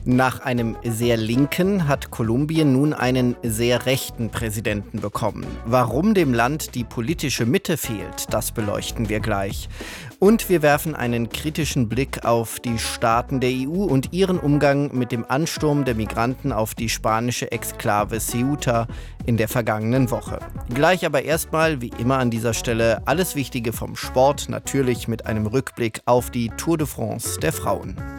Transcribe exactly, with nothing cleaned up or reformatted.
Nach einem sehr linken hat Kolumbien nun einen sehr rechten Präsidenten bekommen. Warum dem Land die politische Mitte fehlt, das beleuchten wir gleich. Und wir werfen einen kritischen Blick auf die Staaten der E U und ihren Umgang mit dem Ansturm der Migranten auf die spanische Exklave Ceuta in der vergangenen Woche. Gleich aber erstmal, wie immer an dieser Stelle, alles Wichtige vom Sport, natürlich mit einem Rückblick auf die Tour de France der Frauen.